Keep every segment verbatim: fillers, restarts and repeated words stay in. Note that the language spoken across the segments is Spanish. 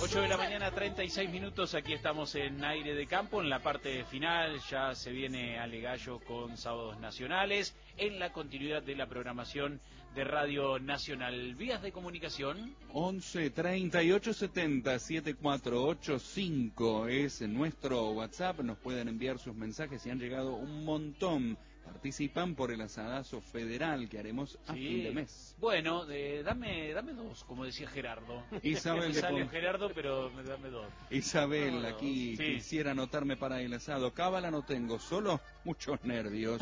ocho de la mañana, treinta y seis minutos, aquí estamos en Aire de Campo, en la parte final, ya se viene Ale Gallo con Sábados Nacionales, en la continuidad de la programación de Radio Nacional. Vías de comunicación. once, treinta y ocho, setenta, setenta y cuatro ochenta y cinco es nuestro WhatsApp, nos pueden enviar sus mensajes y han llegado un montón. Participan por el asadazo federal que haremos a Sí. fin de mes. Bueno, eh, dame dame dos, como decía Gerardo. Isabel, Me salió pon... Gerardo, pero dame dos. Isabel, No, aquí sí. quisiera anotarme para el asado. Cábala no tengo, solo muchos nervios.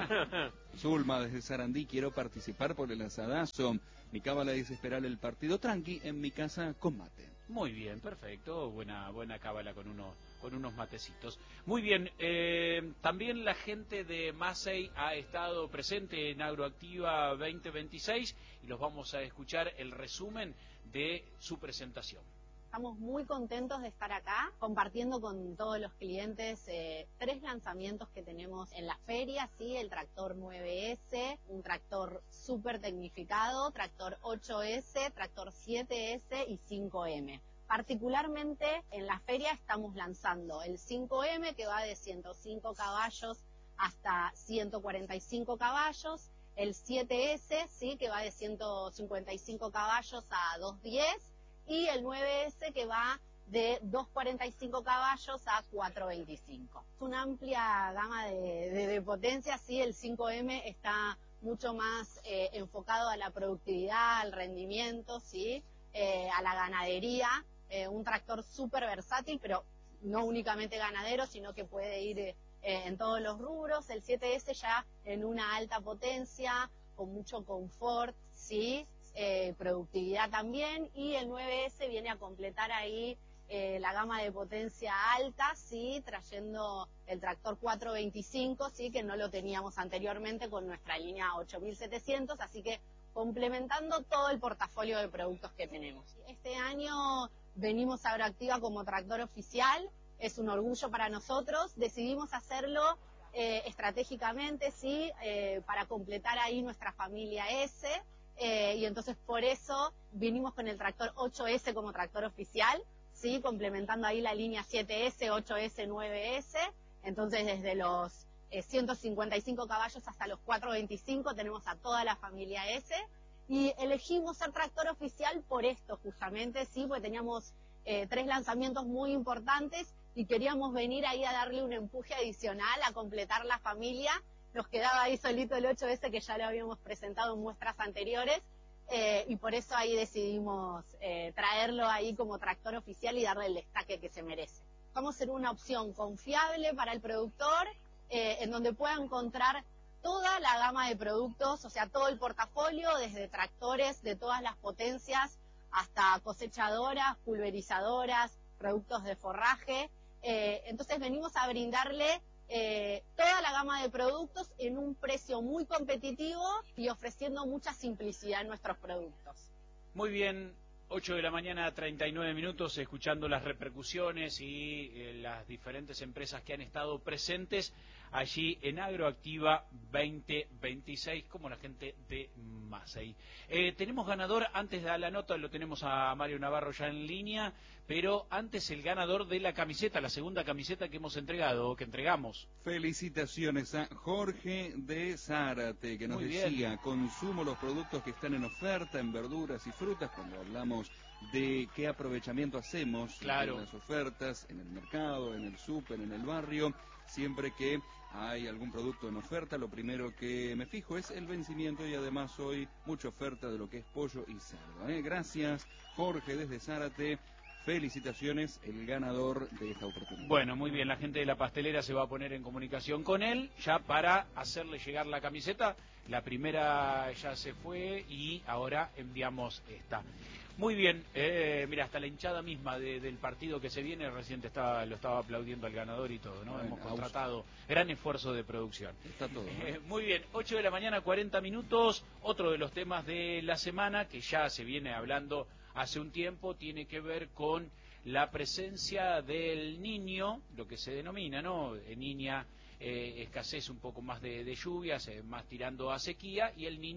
Zulma desde Sarandí, quiero participar por el asadazo. Mi cábala dice esperar el partido tranqui, en mi casa con mate. Muy bien, perfecto, buena buena cábala con unos con unos matecitos. Muy bien, eh, también la gente de Masey ha estado presente en Agroactiva veinte veintiséis y los vamos a escuchar el resumen de su presentación. Estamos muy contentos de estar acá compartiendo con todos los clientes eh, tres lanzamientos que tenemos en la feria, ¿sí? El tractor nueve ese, un tractor súper tecnificado, tractor ocho ese, tractor siete ese y cinco eme. Particularmente en la feria estamos lanzando el cinco eme que va de ciento cinco caballos hasta ciento cuarenta y cinco caballos, el siete ese, ¿sí? Que va de ciento cincuenta y cinco caballos a doscientos diez, y el nueve ese que va de doscientos cuarenta y cinco caballos a cuatrocientos veinticinco. Es una amplia gama de, de, de potencia, sí, el cinco eme está mucho más eh, enfocado a la productividad, al rendimiento, sí, eh, a la ganadería, eh, un tractor súper versátil, pero no únicamente ganadero, sino que puede ir eh, en todos los rubros. El siete ese ya en una alta potencia, con mucho confort, sí, Eh, productividad también, y el nueve ese viene a completar ahí eh, la gama de potencia alta, sí, trayendo el tractor cuatrocientos veinticinco, sí, que no lo teníamos anteriormente con nuestra línea ocho mil setecientos, así que complementando todo el portafolio de productos que tenemos. Este año venimos a Agroactiva como tractor oficial, es un orgullo para nosotros, decidimos hacerlo eh, estratégicamente, sí, eh, para completar ahí nuestra familia S. Eh, y entonces por eso vinimos con el tractor ocho ese como tractor oficial, sí, complementando ahí la línea siete ese, ocho ese, nueve ese. Entonces desde los eh, ciento cincuenta y cinco caballos hasta los cuatrocientos veinticinco tenemos a toda la familia S, y elegimos ser tractor oficial por esto justamente, sí, porque teníamos eh, tres lanzamientos muy importantes y queríamos venir ahí a darle un empuje adicional, a completar la familia. Nos quedaba ahí solito el ocho ese que ya lo habíamos presentado en muestras anteriores, eh, y por eso ahí decidimos eh, traerlo ahí como tractor oficial y darle el destaque que se merece. Vamos a ser una opción confiable para el productor, eh, en donde pueda encontrar toda la gama de productos, o sea, todo el portafolio, desde tractores de todas las potencias hasta cosechadoras, pulverizadoras, productos de forraje. Eh, entonces venimos a brindarle Eh, toda la gama de productos en un precio muy competitivo y ofreciendo mucha simplicidad en nuestros productos. Muy bien, ocho de la mañana, treinta y nueve minutos, escuchando las repercusiones y eh, las diferentes empresas que han estado presentes allí en Agroactiva veinte veintiséis, como la gente de Masey. Eh, tenemos ganador, antes de la nota lo tenemos a Mario Navarro ya en línea, pero antes el ganador de la camiseta, la segunda camiseta que hemos entregado, que entregamos. Felicitaciones a Jorge de Zárate, que nos Muy decía, bien. consumo los productos que están en oferta, en verduras y frutas, cuando hablamos de qué aprovechamiento hacemos Claro. de las ofertas en el mercado, en el súper, en el barrio. Siempre que hay algún producto en oferta, lo primero que me fijo es el vencimiento, y además hoy mucha oferta de lo que es pollo y cerdo, ¿eh? Gracias, Jorge desde Zárate. Felicitaciones, el ganador de esta oportunidad. Bueno, muy bien, la gente de la pastelera se va a poner en comunicación con él ya para hacerle llegar la camiseta. La primera ya se fue y ahora enviamos esta. Muy bien, eh, mira, hasta la hinchada misma de, del partido que se viene, recién estaba, lo estaba aplaudiendo al ganador y todo, ¿no? Bueno, hemos contratado gran esfuerzo de producción. Está todo, ¿no? Eh, muy bien, ocho de la mañana, cuarenta minutos, otro de los temas de la semana que ya se viene hablando hace un tiempo, tiene que ver con la presencia del niño, lo que se denomina, ¿no? En niña, eh, escasez un poco más de, de lluvias, eh, más tirando a sequía, y el niño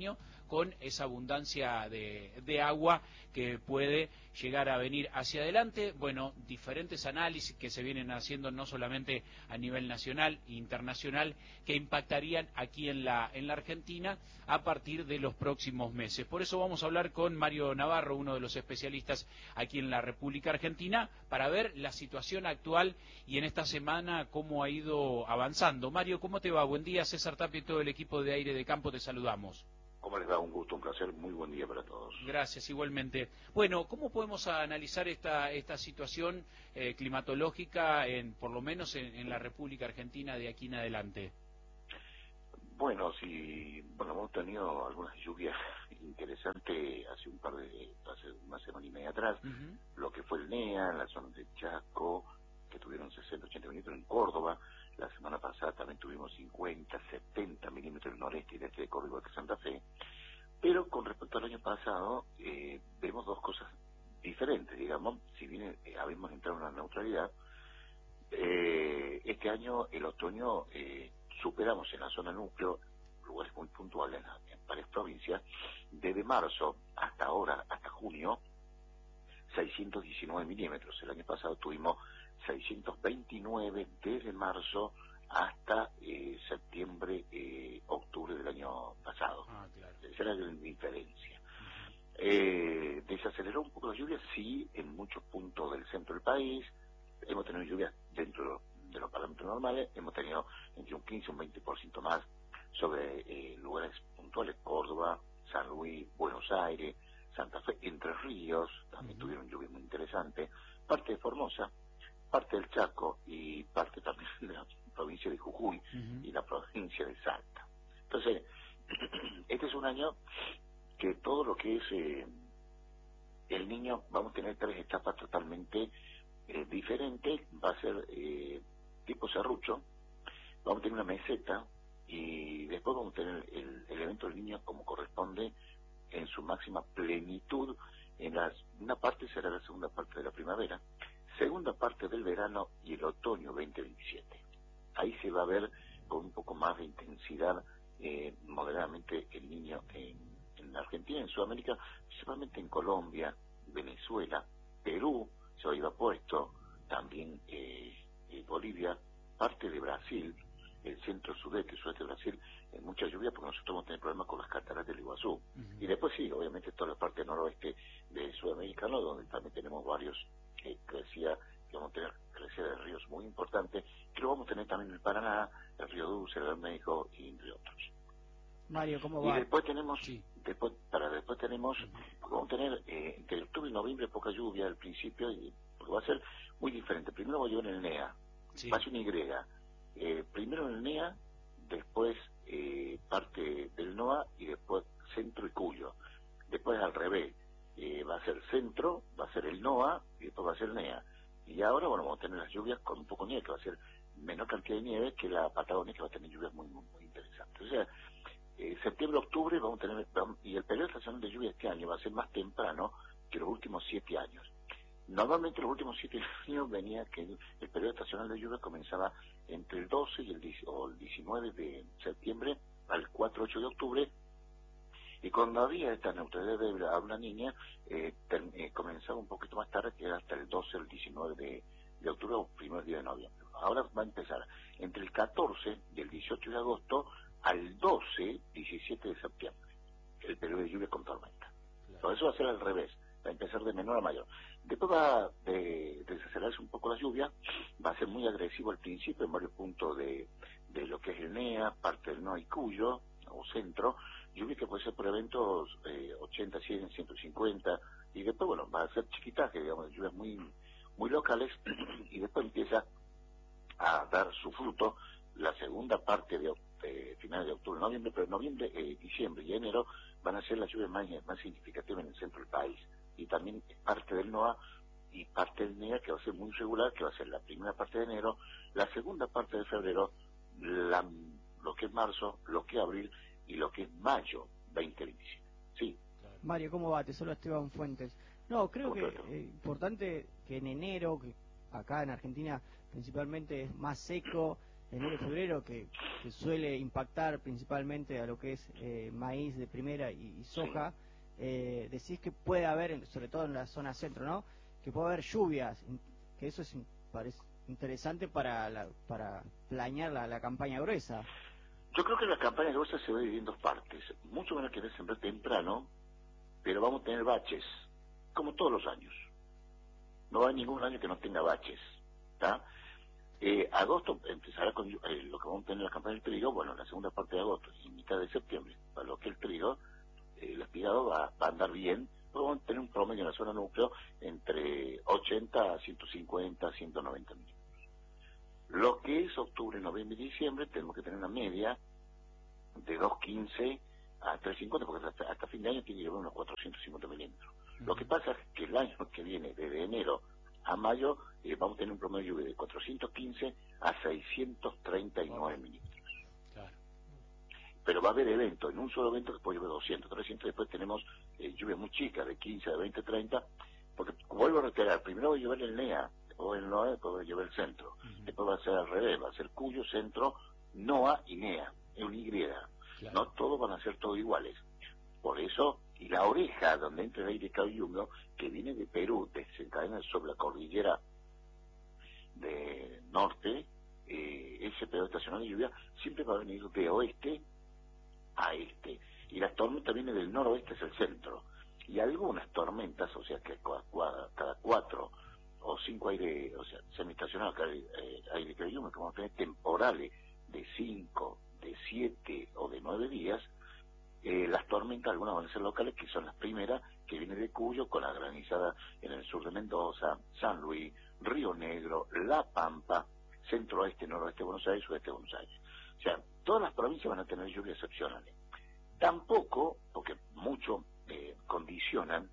con esa abundancia de, de agua que puede llegar a venir hacia adelante. Bueno, diferentes análisis que se vienen haciendo no solamente a nivel nacional e internacional, que impactarían aquí en la, en la Argentina a partir de los próximos meses. Por eso vamos a hablar con Mario Navarro, uno de los especialistas aquí en la República Argentina, para ver la situación actual y en esta semana cómo ha ido avanzando. Mario, ¿cómo te va? Buen día, César Tapia y todo el equipo de Aire de Campo, te saludamos. ¿Cómo les va? Un gusto, un placer, muy buen día para todos. Gracias, igualmente. Bueno, ¿cómo podemos analizar esta esta situación eh, climatológica, en, por lo menos en, en la República Argentina de aquí en adelante? Bueno, sí, bueno, hemos tenido algunas lluvias interesantes hace un par de, hace una semana y media atrás, uh-huh. Lo que fue el NEA, en la zona de Chaco, que tuvieron sesenta, ochenta milímetros en Córdoba. La semana pasada también tuvimos cincuenta, setenta milímetros en el noreste y el este de Córdoba y Santa Fe. Pero con respecto al año pasado, eh, vemos dos cosas diferentes, digamos. Si bien eh, habíamos entrado en una neutralidad, eh, este año, el otoño, eh, superamos en la zona núcleo, lugares muy puntuales en, la, en varias provincias, desde marzo hasta ahora, hasta junio, seiscientos diecinueve milímetros. El año pasado tuvimos seiscientos veintinueve desde marzo hasta eh, septiembre, eh, octubre del año pasado. Ah, claro. Esa era la gran diferencia. Uh-huh. Eh, desaceleró un poco la lluvia, sí, en muchos puntos del centro del país. Hemos tenido lluvias dentro de los parámetros normales, hemos tenido entre un quince y un veinte por ciento más sobre eh, lugares puntuales, Córdoba, San Luis, Buenos Aires, Santa Fe, Entre Ríos, también uh-huh. tuvieron lluvias muy interesantes, parte de Formosa, parte del Chaco y parte también de la provincia de Jujuy uh-huh. y la provincia de Salta. Entonces, este es un año que todo lo que es eh, el niño, vamos a tener tres etapas totalmente eh, diferentes, va a ser eh, tipo serrucho, vamos a tener una meseta y después vamos a tener el, el evento del niño como corresponde en su máxima plenitud. En las, una parte será la segunda parte de la primavera, segunda parte del verano y el otoño veinte veintisiete. Ahí se va a ver con un poco más de intensidad eh, moderadamente el niño en, en Argentina, en Sudamérica, principalmente en Colombia, Venezuela, Perú, se va a ir a puesto, también eh, eh, Bolivia, parte de Brasil, el centro sudeste, sudeste de Brasil, en mucha lluvia porque nosotros vamos a tener problemas con las cataratas del Iguazú. Uh-huh. Y después sí, obviamente toda la parte noroeste de Sudamérica, ¿no? Donde también tenemos varios que crecía, que vamos a tener crecida de ríos muy importantes, que lo vamos a tener también en el Paraná, el río Dulce, el Bermejo, y entre otros. Mario, ¿cómo va? Y después tenemos, sí. después, para después tenemos, porque vamos a tener eh, entre octubre y noviembre poca lluvia al principio, y, porque va a ser muy diferente. Primero va a llover en el NEA, sí. Va a ser una Y, eh, primero en el NEA, después eh, parte del NOA y después centro y Cuyo. Después al revés, eh, va a ser centro, va a ser el NOA y después va a ser el NEA. Y ahora, bueno, vamos a tener las lluvias con un poco de nieve, que va a ser menor cantidad de nieve que la Patagonia, que va a tener lluvias muy, muy, muy interesantes. O sea, eh, septiembre, octubre vamos a tener, vamos, y el periodo estacional de lluvia este año va a ser más temprano que los últimos siete años. Normalmente los últimos siete años venía que el, el periodo estacional de lluvia comenzaba entre el doce y el, o el diecinueve de septiembre al cuatro ocho de octubre, y cuando había esta neutralidad de a una niña, eh, ter, eh, comenzaba un poquito más tarde, que era hasta el doce, el diecinueve de, de octubre o primer día de noviembre. Ahora va a empezar entre el catorce y el dieciocho de agosto al doce, diecisiete de septiembre, el periodo de lluvia con tormenta. Claro. Por eso va a ser al revés, va a empezar de menor a mayor. Después va a de, desacelerarse un poco la lluvia, va a ser muy agresivo al principio en varios puntos de, de lo que es el NEA, parte del NOA y Cuyo, o centro, lluvia que puede ser por eventos eh, ochenta, cien, ciento cincuenta, y después, bueno, va a ser chiquitaje, digamos, lluvias muy muy locales, y después empieza a dar su fruto la segunda parte de, de finales de octubre, noviembre, pero noviembre, eh, diciembre y enero van a ser las lluvias más, más significativas en el centro del país, y también parte del NOA y parte del NEA, que va a ser muy regular, que va a ser la primera parte de enero, la segunda parte de febrero, la, lo que es marzo, lo que es abril y lo que es mayo veinte veintisiete. Sí. Mario, ¿cómo va? Te saluda Esteban Fuentes. No, creo que es eh, importante que en enero, que acá en Argentina principalmente es más seco, enero y febrero, que, que suele impactar principalmente a lo que es eh, maíz de primera y, y soja, sí. eh, decís que puede haber, sobre todo en la zona centro, ¿no? Que puede haber lluvias, que eso es parece interesante para la, para planear la, la campaña gruesa. Yo creo que la campaña gruesa se va a dividir en dos partes. Muchos van a querer sembrar temprano, pero vamos a tener baches, como todos los años. No hay ningún año que no tenga baches, ¿está? Eh, agosto empezará con eh, lo que vamos a tener en la campaña del trigo. Bueno, la segunda parte de agosto y mitad de septiembre, para lo que el trigo, eh, el espigado va, va a andar bien, pero vamos a tener un promedio en la zona núcleo entre ochenta a ciento cincuenta a ciento noventa milímetros. Lo que es octubre, noviembre y diciembre, tenemos que tener una media de doscientos quince a trescientos cincuenta, porque hasta, hasta fin de año tiene que llevar unos cuatrocientos cincuenta milímetros. Uh-huh. Lo que pasa es que el año que viene, desde enero a mayo, eh, vamos a tener un promedio de lluvia de cuatrocientos quince a seiscientos treinta y nueve oh. milímetros. Claro. Pero va a haber eventos, en un solo evento que puede llover doscientos, trescientos, después tenemos eh, lluvias muy chicas, de quince, de veinte, treinta, porque vuelvo a reiterar, primero va a llover el NEA, después el NOA, después va a llover el centro, uh-huh. después va a ser al revés, va a ser Cuyo, centro, NOA y NEA, es un Y, claro. No todos van a ser todos iguales. Por eso, y la oreja donde entra el aire cálido y húmedo, que viene de Perú, desencadena sobre la cordillera de norte, eh, ese periodo estacional de lluvia siempre va a venir de oeste a este. Y las tormentas vienen del noroeste hacia el centro. Y algunas tormentas, o sea, que cada, cada cuatro o cinco aire, o sea, semiestacionales, eh, aire cálido y húmedo, que vamos a tener temporales de cinco, de siete o de nueve días. Eh, las tormentas, algunas van a ser locales, que son las primeras, que vienen de Cuyo, con la granizada en el sur de Mendoza, San Luis, Río Negro, La Pampa, centro-oeste, noroeste de Buenos Aires, sudeste de Buenos Aires. O sea, todas las provincias van a tener lluvias excepcionales. Tampoco, porque mucho eh, condicionan,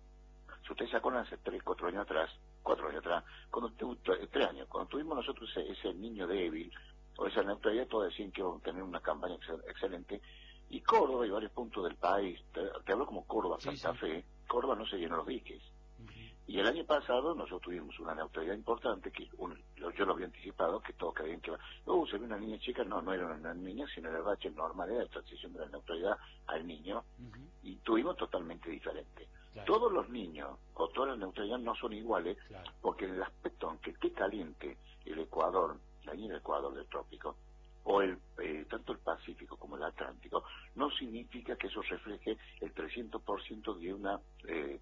si ustedes se acuerdan hace tres, cuatro años atrás, cuatro años atrás, cuando tu, tu, tres años, cuando tuvimos nosotros ese, ese niño débil, o esa neutralidad, todos decían que íbamos a tener una campaña ex- excelente, y Córdoba y varios puntos del país, te, te hablo como Córdoba, sí, Santa sí. Fe, Córdoba no se llenó los diques. Uh-huh. Y el año pasado nosotros tuvimos una neutralidad importante, que un, lo, yo lo había anticipado, que todos creían que iba, uh, se ve una niña chica, no, no era una niña, sino era el bache normal, era la transición de la neutralidad al niño, uh-huh. y tuvimos totalmente diferente. Claro. Todos los niños, o todas las neutralidades no son iguales, claro. porque en el aspecto, aunque esté caliente el Ecuador, la línea del Ecuador del trópico, o el eh, tanto el Pacífico como el Atlántico, no significa que eso refleje el trescientos por ciento de una, eh,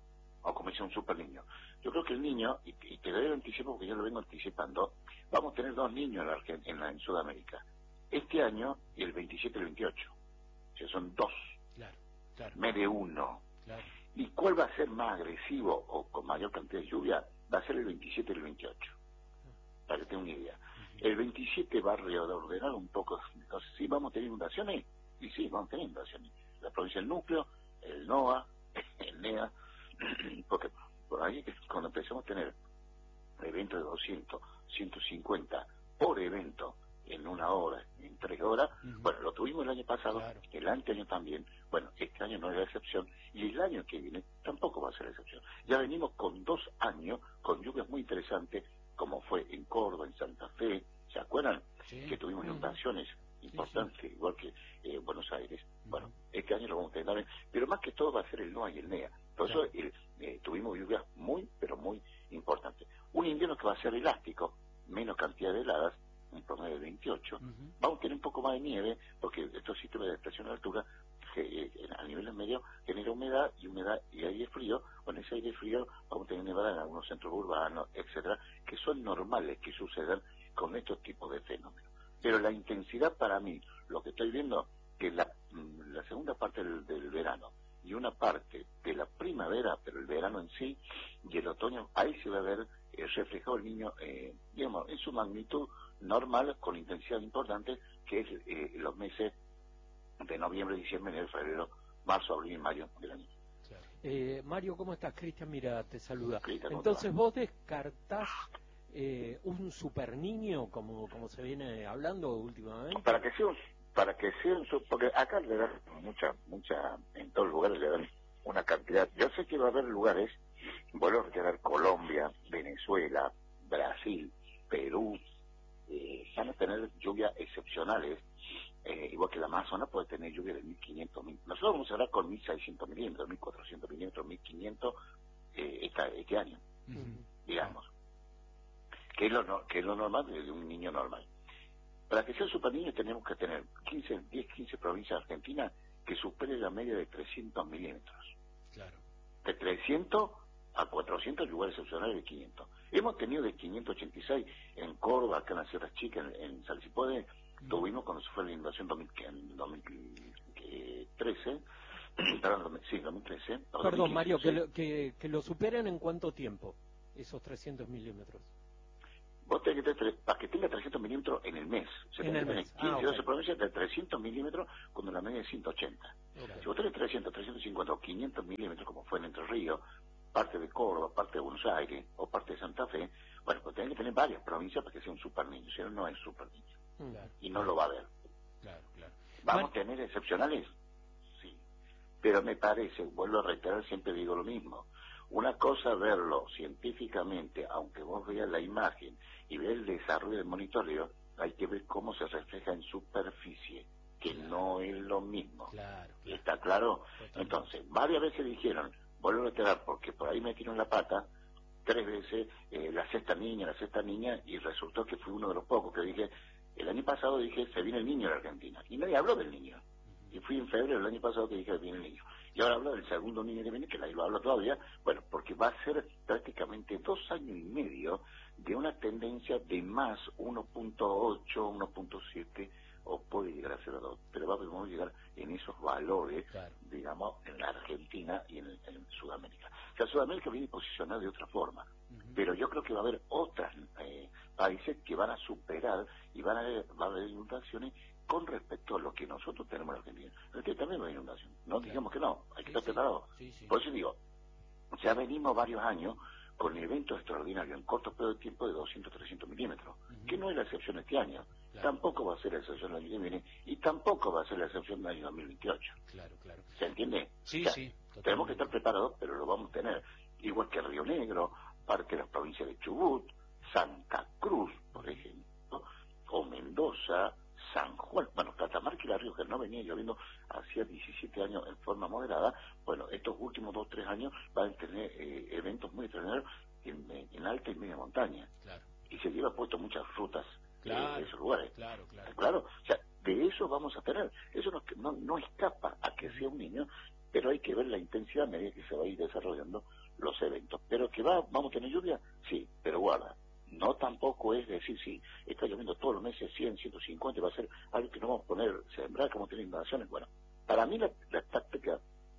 o como dice un super niño. Yo creo que el niño, y, y te doy el anticipo porque yo lo vengo anticipando, vamos a tener dos niños en, la Argent- en, la, en Sudamérica. Este año y el veintisiete y el veintiocho. O sea, son dos. Claro, claro. Me de uno. Claro. ¿Y cuál va a ser más agresivo o con mayor cantidad de lluvia? Va a ser el veintisiete y el veintiocho. Para que tenga una idea. El veintisiete va a reordenar un poco. Entonces, sí, vamos a tener inundaciones. Y sí, vamos a tener inundaciones. La provincia del núcleo, el NOA, el NEA, porque por ahí cuando empecemos a tener eventos de doscientos, ciento cincuenta por evento en una hora, en tres horas, uh-huh. bueno, lo tuvimos el año pasado, claro. el anteaño también, bueno, este año no es la excepción, y el año que viene tampoco va a ser la excepción. Ya venimos con dos años, con lluvias muy interesantes, como fue en Córdoba, en Santa Fe, ¿se acuerdan? Sí. Que tuvimos inundaciones uh-huh. importantes, sí, sí. igual que eh, Buenos Aires. Uh-huh. Bueno, este año lo vamos a tener también, pero más que todo va a ser el NOA y el NEA. Por claro. eso el, eh, tuvimos lluvias muy, pero muy importantes. Un invierno que va a ser elástico, menos cantidad de heladas, un promedio de veintiocho. Uh-huh. Vamos a tener un poco más de nieve, porque estos sistemas de depresión de altura, que, eh, a niveles medios, genera humedad y humedad y aire frío. Con ese aire frío vamos a tener nevada en algunos centros urbanos, etcétera, que son normales que sucedan con estos tipos de fenómenos. Pero la intensidad para mí, lo que estoy viendo, que la, la segunda parte del, del verano y una parte de la primavera, pero el verano en sí, y el otoño, ahí se va a ver eh, reflejado el niño, eh, digamos, en su magnitud normal, con intensidad importante, que es eh, los meses de noviembre, diciembre, enero, febrero, marzo, abril y mayo del año. Claro. Eh, Mario, ¿cómo estás? Cristian, mira, te saluda. Cristian, entonces, ¿vos descartás eh, un super niño, como, como se viene hablando últimamente? Para que sea un, para que sea un, porque acá le dan mucha, mucha, en todos los lugares le dan una cantidad. Yo sé que va a haber lugares, vuelvo a recordar, Colombia, Venezuela, Brasil, Perú, eh, van a tener tener lluvias excepcionales, eh, igual que la Amazonas puede tener lluvia de mil quinientos, mil. Nosotros vamos a hablar con mil seiscientos milímetros, mil cuatrocientos milímetros, mil quinientos eh, esta, este año, uh-huh. digamos, que es, lo, no, que es lo normal de un niño normal. Para que sea super niño tenemos que tener quince, diez, quince provincias de Argentina que superen la media de trescientos milímetros. Claro. De trescientos a cuatrocientos, lugares excepcionales de quinientos. Hemos tenido de quinientos ochenta y seis en Córdoba, acá en las Sierras Chicas, en, en Salsipode, mm. tuvimos cuando se fue la inundación en dos mil trece, perdón, sí, dos mil trece. Perdón, Mario, que lo, que, que lo superen en cuánto tiempo, esos trescientos milímetros. Vos tenés que tener, para que tenga trescientos milímetros en el mes, se en el mes. quince, ah, okay. doce provincias de trescientos milímetros cuando la media es ciento ochenta. Okay. Si vos tenés trescientos, trescientos cincuenta o quinientos milímetros, como fue en Entre Ríos, parte de Córdoba, parte de Buenos Aires o parte de Santa Fe, bueno, pues tenés que tener varias provincias para que sea un super niño, si no, no es super niño. Claro. Y no lo va a ver. Claro, claro. ¿Vamos a tener excepcionales? Sí. Pero me parece, vuelvo a reiterar, siempre digo lo mismo. Una cosa verlo científicamente, aunque vos veas la imagen y veas el desarrollo del monitoreo, hay que ver cómo se refleja en superficie, que claro. no es lo mismo. Claro, claro. ¿Está claro? Totalmente. Entonces, varias veces dijeron, vuelvo a reiterar, porque por ahí me tiró la pata, tres veces, eh, la sexta niña, la sexta niña, y resultó que fui uno de los pocos que dije, el año pasado dije, se viene el niño de Argentina, y nadie habló del niño. Y fui en febrero del año pasado que dije que viene el niño. Y ahora hablo del segundo niño que viene, que ahí lo hablo todavía, bueno, porque va a ser prácticamente dos años y medio de una tendencia de más uno punto ocho, uno punto siete, o puede llegar a ser dos, pero vamos a llegar en esos valores, claro. digamos, en la Argentina y en, en Sudamérica. O sea, Sudamérica viene posicionada de otra forma, uh-huh. pero yo creo que va a haber otros eh, países que van a superar y van a haber, va a haber inundaciones con respecto a lo que nosotros tenemos en Argentina. Argentina también va a haber inundación, no claro. digamos que no, hay que sí, estar sí. preparados. Sí, sí. Por eso digo, ya venimos varios años con eventos extraordinarios en corto periodo de tiempo de doscientos, trescientos milímetros, uh-huh. que no es la excepción este año. Claro. Tampoco va a ser la excepción el año que viene y tampoco va a ser la excepción del año dos mil veintiocho. Claro, claro. ¿Se entiende? Sí, o sea, sí. Totalmente. Tenemos que estar preparados, pero lo vamos a tener. Igual que Río Negro, parte de las provincias de Chubut, Santa Cruz, por ejemplo, o Mendoza, San Juan, bueno, Catamarca y La Rioja, no venía lloviendo hacía diecisiete años en forma moderada. Bueno, estos últimos dos, tres años van a tener eh, eventos muy extraordinarios en, en alta y media montaña. Claro. Y se lleva puesto muchas rutas claro, de esos lugares. Claro, claro. Claro, o sea, de eso vamos a tener. Eso no, no, no escapa a que sea un niño, pero hay que ver la intensidad a medida que se va a ir desarrollando los eventos. Pero que va, vamos a tener lluvia, sí, pero guarda. No tampoco es decir, sí, está lloviendo todos los meses cien, ciento cincuenta, va a ser algo que no vamos a poner, sembrar, como tener inundaciones. Bueno, para mí la, la táctica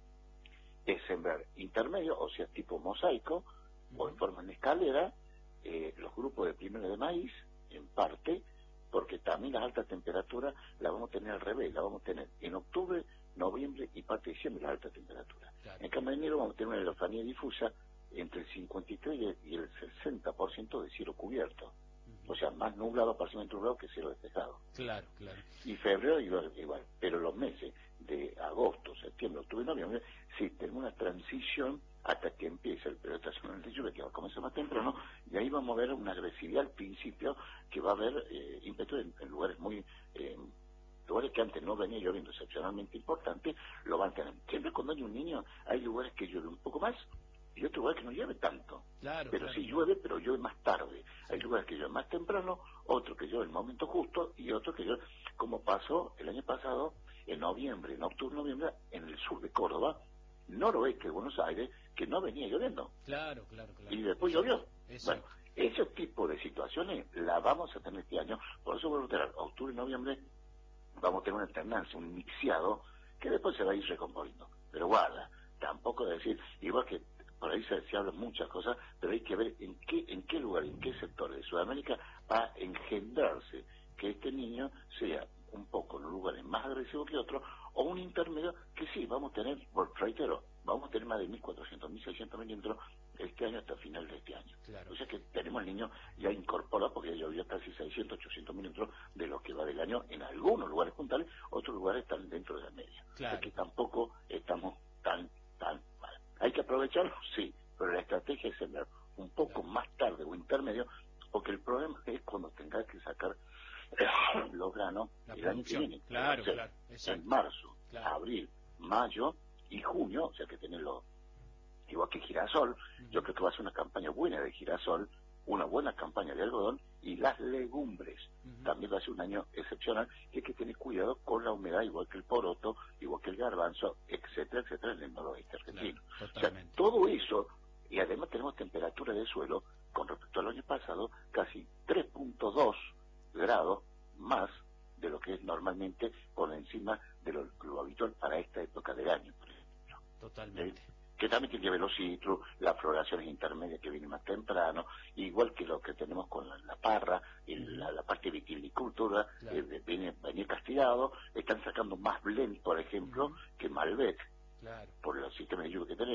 es sembrar intermedio, o sea, tipo mosaico, uh-huh. o en forma de escalera, eh, los grupos de primera de maíz, en parte, porque también las altas temperaturas las vamos a tener al revés, las vamos a tener en octubre, noviembre y parte de diciembre las altas temperaturas. Claro. En cambio de enero vamos a tener una elofanía difusa entre el cincuenta y tres y el sesenta por ciento de cielo cubierto. Uh-huh. O sea, más nublado, parcialmente nublado que cielo despejado. Claro, claro. Y febrero igual, igual. Pero los meses de agosto, septiembre, octubre y noviembre, sí, tenemos una transición hasta que empiece el periodo estacional de lluvia, que va a comenzar más temprano, y ahí vamos a ver una agresividad al principio, que va a haber eh, ímpetu en, en lugares muy... Eh, lugares que antes no venía lloviendo excepcionalmente importantes, lo van a tener. Siempre cuando hay un niño, hay lugares que llueve un poco más, y otro lugar que no llueve tanto. Claro, pero claro, sí claro. llueve, pero llueve más tarde. Sí. Hay lugares que llueve más temprano, otro que llueve en el momento justo, y otro que llueve, como pasó el año pasado, en noviembre, en octubre, noviembre, en el sur de Córdoba, noroeste de Buenos Aires, que no venía lloviendo. Claro, claro, claro. Y después Exacto. llovió. Exacto. Bueno, ese tipo de situaciones la vamos a tener este año, por eso vuelvo a tener octubre y noviembre, vamos a tener una alternancia, un mixeado, que después se va a ir recomponiendo. Pero guarda, tampoco decir, igual que por ahí se, se hablan muchas cosas, pero hay que ver en qué, en qué lugar, en qué sectores de Sudamérica va a engendrarse que este niño sea un poco en lugares más agresivos que otros, o un intermedio que sí, vamos a tener, por reitero, vamos a tener más de mil cuatrocientos, mil seiscientos milímetros este año hasta final de este año. Claro. O sea que tenemos al niño ya incorporado, porque ya llovió casi seiscientos, ochocientos milímetros de lo que va del año en algunos lugares puntales, otros lugares están dentro de la media. Claro. O sea que tampoco estamos tan, tan mal. ¿Hay que aprovecharlo? Sí, pero la estrategia es sembrar un poco claro. más tarde o intermedio, porque el problema es cuando tengas que sacar los granos La el año que viene. Claro, O sea, claro, exacto. En marzo, Claro. abril, mayo y junio, o sea que tenerlo igual que girasol, uh-huh. Yo creo que va a ser una campaña buena de girasol, una buena campaña de algodón y las legumbres. Uh-huh. También va a ser un año excepcional y hay que tener cuidado con la humedad, igual que el poroto, igual que el garbanzo, etcétera, etcétera, en el noroeste argentino. Claro, o sea, todo eso, y además tenemos temperatura de suelo, con respecto al año pasado, casi tres punto dos grados más de lo que es normalmente por encima de lo, lo habitual para esta época del año, por ejemplo. Totalmente. ¿Eh? Que también tiene que ver los citrus, las floraciones intermedias que vienen más temprano, igual que lo que tenemos con la, la parra, y uh-huh. la, la parte de vitivinicultura, claro. eh, viene, viene castigado, están sacando más blend, por ejemplo, uh-huh. que Malbec, claro. por el sistema de lluvia que tenemos.